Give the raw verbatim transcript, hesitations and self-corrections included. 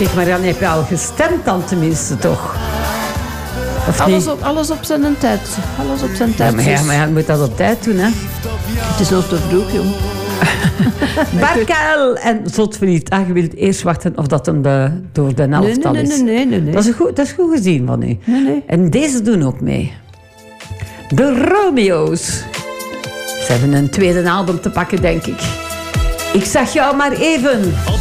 Zeg maar, dan heb je al gestemd dan tenminste, toch? Of Alles niet? op, alles op zijn tijd. Alles op zijn Ja, tijd. maar, ja, maar ja, je moet dat op tijd doen, hè. Het is nog te vroeg, jong. Bakkel en zot verliefd. Ah, je wilt eerst wachten of dat hem de, door de Nee, elftal nee, nee, is. nee, nee, nee. Dat, is goed, dat is goed gezien van u. Nee, nee. En deze doen ook mee. De Romeo's. Ze hebben een tweede album te pakken, denk ik. Ik zag jou maar even.